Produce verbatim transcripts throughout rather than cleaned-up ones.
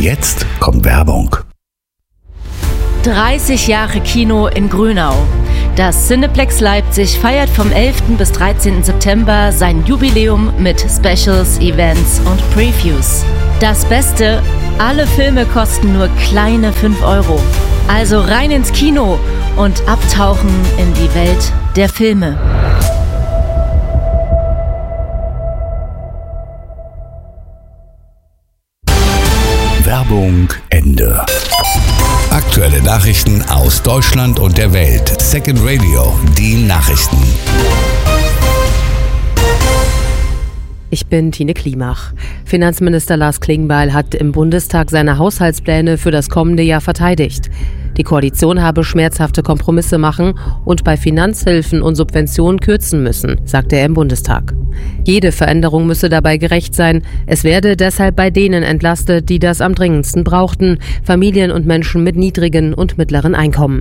jetzt kommt Werbung. dreißig Jahre Kino in Grünau. Das Cineplex Leipzig feiert vom elften bis dreizehnten September sein Jubiläum mit Specials, Events und Previews. Das Beste, alle Filme kosten nur kleine fünf Euro. Also rein ins Kino und abtauchen in die Welt der Filme. Werbung Ende. Aktuelle Nachrichten aus Deutschland und der Welt. Second Radio, die Nachrichten. Ich bin Tine Klimach. Finanzminister Lars Klingbeil hat im Bundestag seine Haushaltspläne für das kommende Jahr verteidigt. Die Koalition habe schmerzhafte Kompromisse machen und bei Finanzhilfen und Subventionen kürzen müssen, sagte er im Bundestag. Jede Veränderung müsse dabei gerecht sein. Es werde deshalb bei denen entlastet, die das am dringendsten brauchten, Familien und Menschen mit niedrigen und mittleren Einkommen.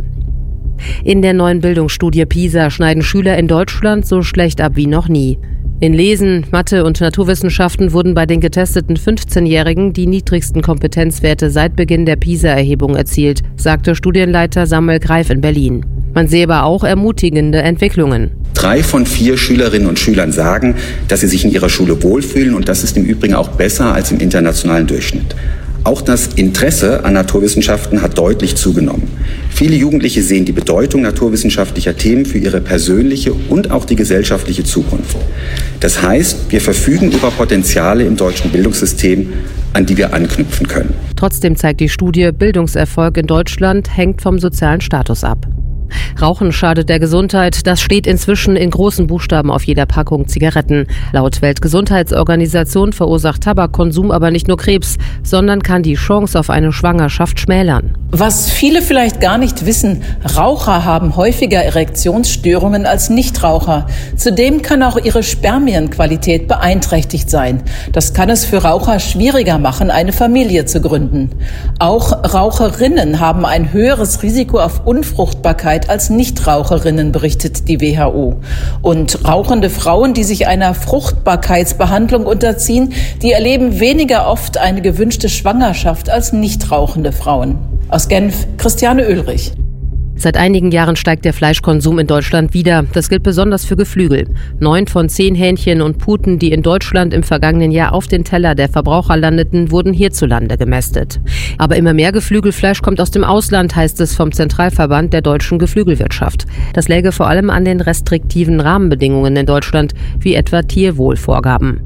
In der neuen Bildungsstudie PISA schneiden Schüler in Deutschland so schlecht ab wie noch nie. In Lesen, Mathe und Naturwissenschaften wurden bei den getesteten fünfzehnjährigen die niedrigsten Kompetenzwerte seit Beginn der PISA-Erhebung erzielt, sagte Studienleiter Samuel Greif in Berlin. Man sehe aber auch ermutigende Entwicklungen. Drei von vier Schülerinnen und Schülern sagen, dass sie sich in ihrer Schule wohlfühlen, und das ist im Übrigen auch besser als im internationalen Durchschnitt. Auch das Interesse an Naturwissenschaften hat deutlich zugenommen. Viele Jugendliche sehen die Bedeutung naturwissenschaftlicher Themen für ihre persönliche und auch die gesellschaftliche Zukunft. Das heißt, wir verfügen über Potenziale im deutschen Bildungssystem, an die wir anknüpfen können. Trotzdem zeigt die Studie, Bildungserfolg in Deutschland hängt vom sozialen Status ab. Rauchen schadet der Gesundheit, das steht inzwischen in großen Buchstaben auf jeder Packung Zigaretten. Laut Weltgesundheitsorganisation verursacht Tabakkonsum aber nicht nur Krebs, sondern kann die Chance auf eine Schwangerschaft schmälern. Was viele vielleicht gar nicht wissen, Raucher haben häufiger Erektionsstörungen als Nichtraucher. Zudem kann auch ihre Spermienqualität beeinträchtigt sein. Das kann es für Raucher schwieriger machen, eine Familie zu gründen. Auch Raucherinnen haben ein höheres Risiko auf Unfruchtbarkeit als Nichtraucherinnen, berichtet die W H O. Und rauchende Frauen, die sich einer Fruchtbarkeitsbehandlung unterziehen, die erleben weniger oft eine gewünschte Schwangerschaft als nichtrauchende Frauen. Aus Genf, Christiane Oehlrich. Seit einigen Jahren steigt der Fleischkonsum in Deutschland wieder. Das gilt besonders für Geflügel. Neun von zehn Hähnchen und Puten, die in Deutschland im vergangenen Jahr auf den Teller der Verbraucher landeten, wurden hierzulande gemästet. Aber immer mehr Geflügelfleisch kommt aus dem Ausland, heißt es vom Zentralverband der deutschen Geflügelwirtschaft. Das läge vor allem an den restriktiven Rahmenbedingungen in Deutschland, wie etwa Tierwohlvorgaben.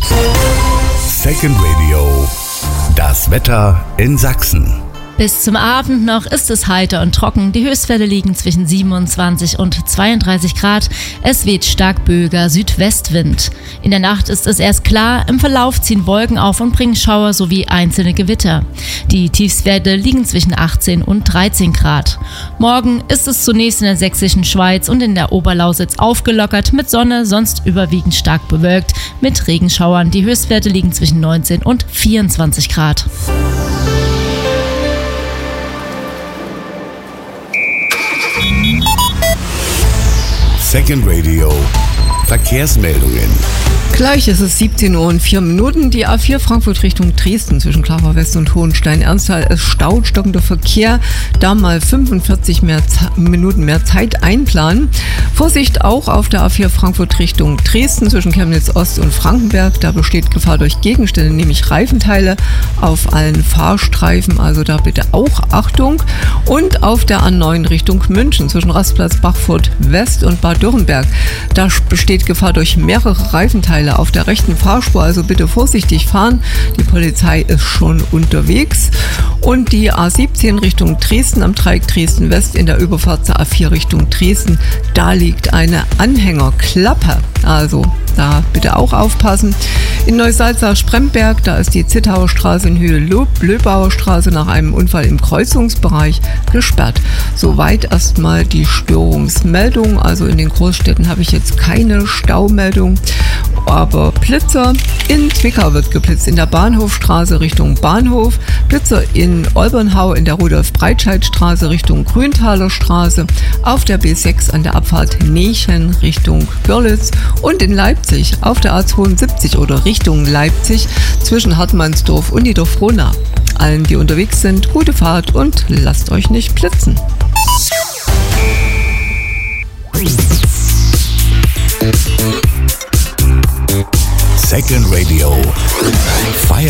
Second Radio, das Wetter in Sachsen. Bis zum Abend noch ist es heiter und trocken. Die Höchstwerte liegen zwischen siebenundzwanzig und zweiunddreißig Grad. Es weht stark böiger Südwestwind. In der Nacht ist es erst klar. Im Verlauf ziehen Wolken auf und bringen Schauer sowie einzelne Gewitter. Die Tiefstwerte liegen zwischen achtzehn und dreizehn Grad. Morgen ist es zunächst in der sächsischen Schweiz und in der Oberlausitz aufgelockert mit Sonne, sonst überwiegend stark bewölkt mit Regenschauern. Die Höchstwerte liegen zwischen neunzehn und vierundzwanzig Grad. Second Radio, Verkehrsmeldungen. Gleich ist es siebzehn Uhr und vier Minuten. Die A vier Frankfurt Richtung Dresden zwischen Klaver West und Hohenstein-Ernsthal. Es staut, stockender Verkehr. Da mal fünfundvierzig mehr Z- Minuten mehr Zeit einplanen. Vorsicht auch auf der A vier Frankfurt Richtung Dresden zwischen Chemnitz Ost und Frankenberg. Da besteht Gefahr durch Gegenstände, nämlich Reifenteile auf allen Fahrstreifen. Also da bitte auch Achtung. Und auf der A neun Richtung München zwischen Rastplatz Bachfurt West und Bad Dürrenberg. Da besteht Gefahr durch mehrere Reifenteile auf der rechten Fahrspur, also bitte vorsichtig fahren. Die Polizei ist schon unterwegs. Und die A siebzehn Richtung Dresden am Dreieck Dresden West in der Überfahrt zur A vier Richtung Dresden. Da liegt eine Anhängerklappe. Also da bitte auch aufpassen. In Neusalzach-Spremberg, da ist die Zittauer Straße in Höhe Löbauer Straße nach einem Unfall im Kreuzungsbereich gesperrt. Soweit erstmal die Störungsmeldung. Also in den Großstädten habe ich jetzt keine Staumeldung. Aber Blitzer in Zwickau wird geblitzt, in der Bahnhofstraße Richtung Bahnhof, Blitzer in Olbernhau in der Rudolf-Breitscheid-Straße Richtung Grüntaler Straße, auf der B sechs an der Abfahrt Nechen Richtung Görlitz und in Leipzig auf der A zweiundsiebzig oder Richtung Leipzig zwischen Hartmannsdorf und Niederfrohnau. allen, die unterwegs sind, gute Fahrt und lasst euch nicht blitzen. Second Radio. Feier